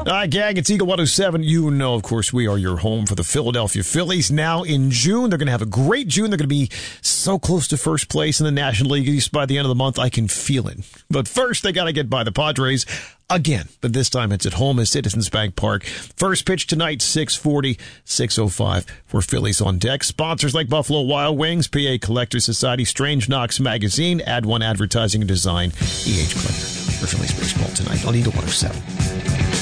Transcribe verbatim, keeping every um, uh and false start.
All right, gang, it's Eagle one oh seven. You know, of course, we are your home for the Philadelphia Phillies. Now in June, they're going to have a great June. They're going to be so close to first place in the National League East by the end of the month. I can feel it. But first, they got to get by the Padres again. But this time, it's at home at Citizens Bank Park. First pitch tonight, six forty, six oh five for Phillies on deck. Sponsors like Buffalo Wild Wings, P A Collectors Society, Strange Knox Magazine, Ad One Advertising and Design, E H Collector for Phillies baseball tonight on Eagle one oh seven.